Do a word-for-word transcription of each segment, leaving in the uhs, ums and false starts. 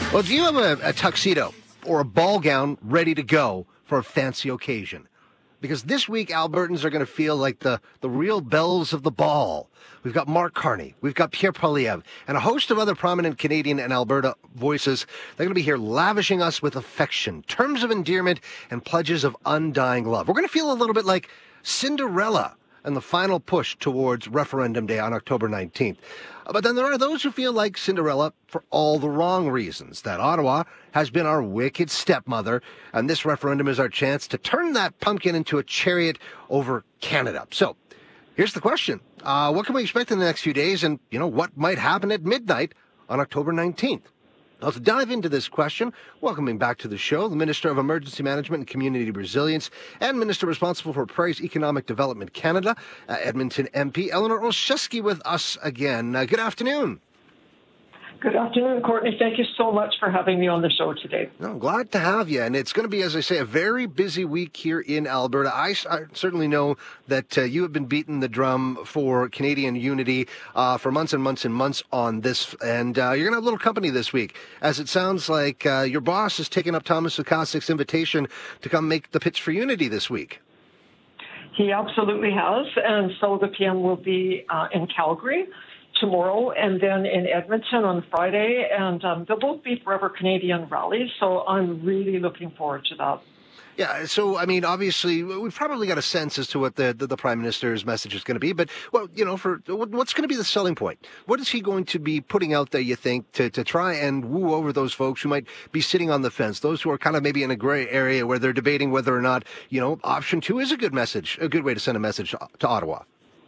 Well, do you have a, a tuxedo or a ball gown ready to go for a fancy occasion? Because this week, Albertans are going to feel like the, the real belles of the ball. We've got Mark Carney, we've got Pierre Poilievre, and a host of other prominent Canadian and Alberta voices. They're going to be here lavishing us with affection, terms of endearment, and pledges of undying love. We're going to feel a little bit like Cinderella and the final push towards referendum day on October nineteenth. But then there are those who feel like Cinderella for all the wrong reasons, that Ottawa has been our wicked stepmother, and this referendum is our chance to turn that pumpkin into a chariot over Canada. So here's the question. Uh, what can we expect in the next few days, and, you know, what might happen at midnight on October nineteenth? Now, to dive into this question, welcoming back to the show, the Minister of Emergency Management and Community Resilience and Minister responsible for Prairie's Economic Development Canada, uh, Edmonton M P, Eleanor Olszewski, with us again. Uh, good afternoon. Good afternoon, Courtney. Thank you so much for having me on the show today. No, I'm glad to have you. And it's going to be, as I say, a very busy week here in Alberta. I, I certainly know that uh, you have been beating the drum for Canadian unity uh, for months and months and months on this. And uh, you're going to have a little company this week, as it sounds like uh, your boss has taken up Thomas Sukasic's invitation to come make the pitch for unity this week. He absolutely has. And so the P M will be uh, in Calgary tomorrow, and then in Edmonton on Friday, and um, they'll both be Forever Canadian rallies, so I'm really looking forward to that. Yeah, so, I mean, obviously, we've probably got a sense as to what the, the, the Prime Minister's message is going to be, but, well, you know, for what's going to be the selling point? What is he going to be putting out there, you think, to, to try and woo over those folks who might be sitting on the fence, those who are kind of maybe in a gray area where they're debating whether or not, you know, option two is a good message, a good way to send a message to, to Ottawa?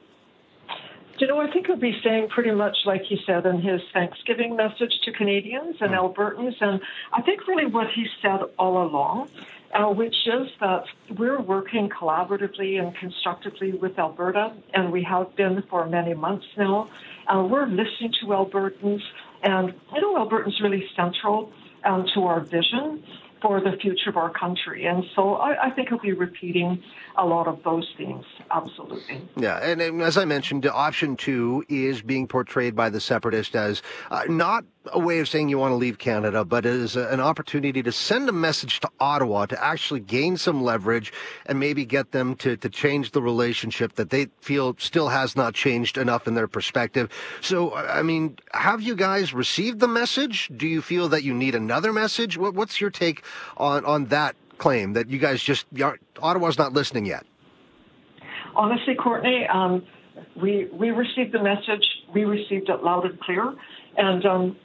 You know, I think he'll be saying pretty much like he said in his Thanksgiving message to Canadians and Albertans, and I think really what he said all along, uh, which is that we're working collaboratively and constructively with Alberta, and we have been for many months now. Uh, we're listening to Albertans, and, you know, Albertans really central um, to our vision for the future of our country. And so I, I think he'll be repeating a lot of those themes, absolutely. Yeah, and, and as I mentioned, option two is being portrayed by the separatist as uh, not a way of saying you want to leave Canada, but as a, an opportunity to send a message to Ottawa to actually gain some leverage and maybe get them to, to change the relationship that they feel still has not changed enough in their perspective. So, I mean, have you guys received the message? Do you feel that you need another message? What, what's your take on, on that claim that you guys just, Ottawa's not listening yet? Honestly, Courtney, um, we we received the message. We received it loud and clear. And um,